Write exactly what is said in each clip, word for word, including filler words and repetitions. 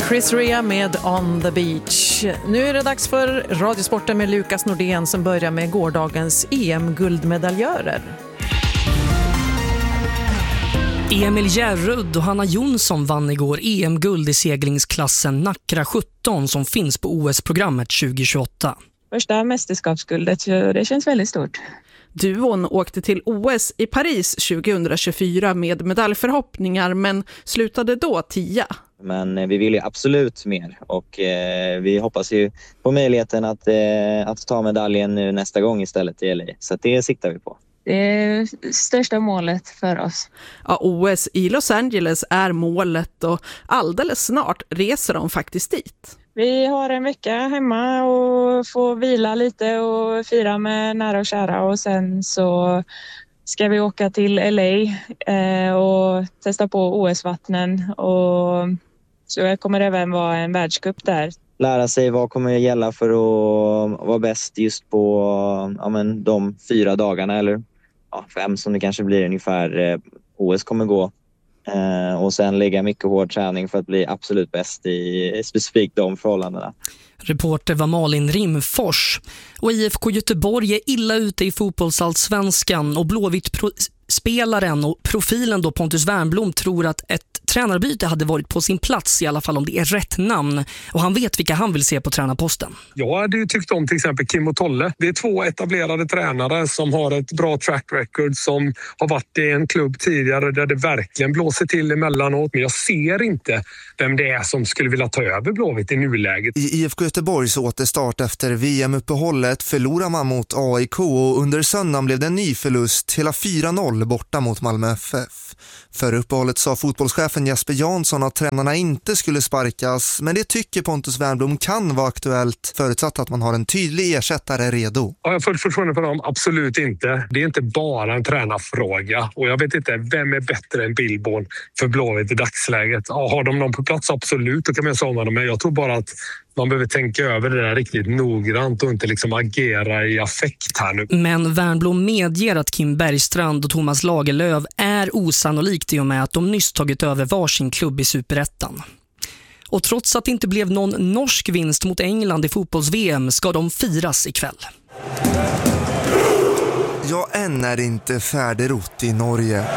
Chris Rea med On the Beach. Nu är det dags för Radiosporten med Lukas Nordén som börjar med gårdagens E M-guldmedaljörer. Emil Järrud och Hanna Jonsson vann igår E M-guld i seglingsklassen Nacra sjutton som finns på O S-programmet tjugo tjugoåtta. Första mästerskapsguldet, så det känns väldigt stort. Duon åkte till O S i Paris tjugohundratjugofyra med medaljförhoppningar men slutade då tia. Men vi vill ju absolut mer och eh, vi hoppas ju på möjligheten att, eh, att ta medaljen nu nästa gång istället i L A. Så det siktar vi på. Det är största målet för oss. Ja, O S i Los Angeles är målet och alldeles snart reser de faktiskt dit. Vi har en vecka hemma och får vila lite och fira med nära och kära. Och sen så ska vi åka till L A eh, och testa på O S-vattnen. Och så det kommer även vara en världscup där. Lära sig vad kommer att gälla för att vara bäst just på ja, men de fyra dagarna eller ja, fem som det kanske blir ungefär. Eh, O S kommer gå. Uh, och sen lägga mycket hård träning för att bli absolut bäst i specifikt de förhållandena. Reporter var Malin Rimfors. Och I F K Göteborg är illa ute i fotbollsallsvenskan och Blåvitt-spelaren och profilen då Pontus Wernbloom tror att ett tränarbyte hade varit på sin plats, i alla fall om det är rätt namn. Och han vet vilka han vill se på tränarposten. Jag hade ju tyckt om till exempel Kim och Tolle. Det är två etablerade tränare som har ett bra track record, som har varit i en klubb tidigare där det verkligen blåser till emellanåt. Men jag ser inte vem det är som skulle vilja ta över Blåvitt i nuläget. I I F K Göteborgs återstart efter V M-uppehållet förlorar man mot A I K och under söndagen blev det en ny förlust, hela fyra noll borta mot Malmö F F. För uppehållet sa fotbollschefen Jesper Jansson att tränarna inte skulle sparkas, men det tycker Pontus Wernbloom kan vara aktuellt förutsatt att man har en tydlig ersättare redo. Ja, jag har fullt förtroende för dem, absolut inte. Det är inte bara en tränarfråga och jag vet inte vem är bättre än Billborn för Blåvitt i dagsläget. Ja, har de någon på plats, absolut, då kan man säga om dem, men jag tror bara att man behöver tänka över det där riktigt noggrant och inte liksom agera i affekt här nu. Men Wernbloom medger att Kim Bergstrand och Thomas Lagerlöf är osannolikt i och med att de nyss tagit över varsin klubb i Superettan. Och trots att det inte blev någon norsk vinst mot England i fotbolls-V M ska de firas ikväll. Ja, än är det inte färdigrott i Norge.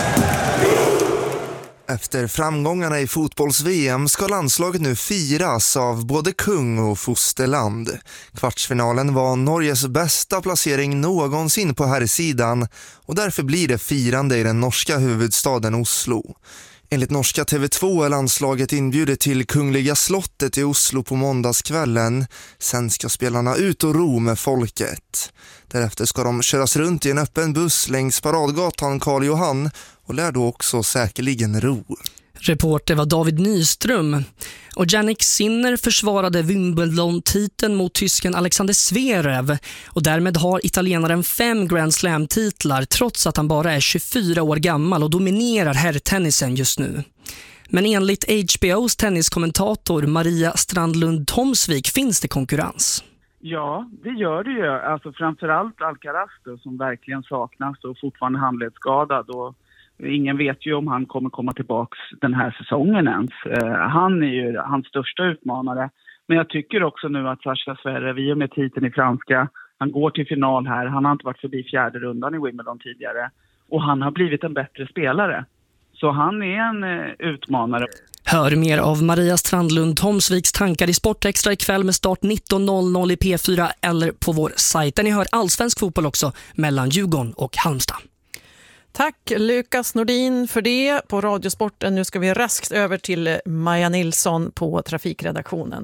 Efter framgångarna i fotbolls-V M ska landslaget nu firas av både kung och fosterland. Kvartsfinalen var Norges bästa placering någonsin på herrsidan och därför blir det firande i den norska huvudstaden Oslo. Enligt norska T V två är landslaget inbjudet till Kungliga slottet i Oslo på måndagskvällen. Sen ska spelarna ut och ro med folket. Därefter ska de köras runt i en öppen buss längs Paradgatan Karl Johan och lär då också säkerligen ro. Reporter var David Nyström. Och Jannik Sinner försvarade Wimbledon-titeln mot tysken Alexander Zverev. Och därmed har italienaren fem Grand Slam-titlar trots att han bara är tjugofyra år gammal och dominerar herrtennisen just nu. Men enligt H B O:s tenniskommentator Maria Strandlund-Tomsvik finns det konkurrens. Ja, det gör det ju. Alltså framförallt Alcaraz då, som verkligen saknas och fortfarande handledsskadad. Och ingen vet ju om han kommer komma tillbaka den här säsongen ens. Uh, han är ju hans största utmanare. Men jag tycker också nu att Sascha Zverev, i och med titeln i franska, han går till final här. Han har inte varit förbi fjärde rundan i Wimbledon tidigare. Och han har blivit en bättre spelare. Så han är en uh, utmanare. Hör mer av Maria Strandlund-Tomsviks tankar i Sportextra ikväll med start nitton noll noll i P fyra eller på vår sajt. Där ni hör allsvensk fotboll också mellan Djurgården och Halmstad. Tack Lukas Nordin för det på Radiosporten. Nu ska vi raskt över till Maja Nilsson på trafikredaktionen.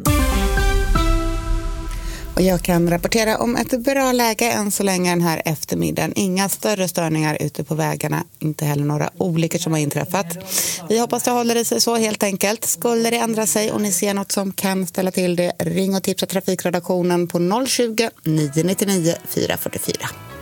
Och jag kan rapportera om ett bra läge än så länge den här eftermiddagen. Inga större störningar ute på vägarna, inte heller några olyckor som har inträffat. Vi hoppas det håller i sig så helt enkelt. Skulle det ändra sig och ni ser något som kan ställa till det, ring och tipsa trafikredaktionen på noll tjugo, nio nio nio, fyra fyra fyra.